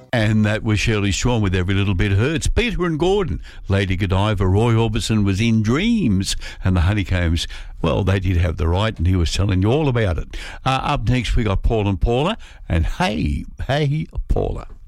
And that was Shirley Strong with Every Little Bit Hurts. Peter and Gordon, Lady Godiva, Roy Orbison was In Dreams, and the Honeycombs, well, they did have the right, and he was telling you all about it. Up next, we got Paul and Paula, and Hey, Hey, Paula.